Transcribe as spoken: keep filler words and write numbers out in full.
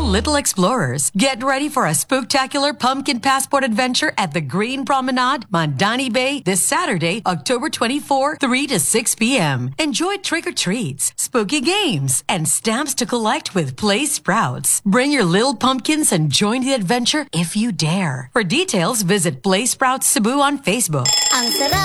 little explorers. Get ready for a spooktacular pumpkin passport adventure at the Green Promenade, Mandani Bay, this Saturday, October twenty-fourth, three to six p.m. Enjoy trick-or-treats, spooky games, and stamps to collect with Play Sprouts. Bring your little pumpkins and join the adventure if you dare. For details, visit Play Sprouts Cebu on Facebook. Ang sarap!